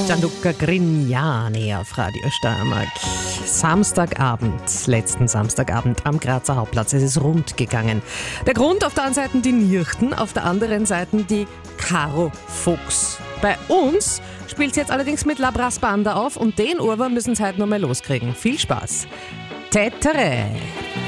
Gianluca Grignani auf Radio Steiermark. Letzten Samstagabend am Grazer Hauptplatz. Es ist rund gegangen. Der Grund: auf der einen Seite die Nirchten, auf der anderen Seite die Caro Fuchs. Bei uns spielt sie jetzt allerdings mit La Brass Banda auf und den Ohrwurm müssen sie heute noch mal loskriegen. Viel Spaß. Tetere!